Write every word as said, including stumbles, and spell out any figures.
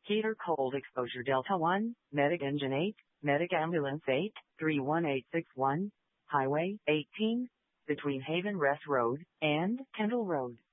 Heater cold exposure Delta one, Medic Engine eight, Medic Ambulance eight, three one eight six one, Highway eighteen, between Haven Rest Road and Kendall Road.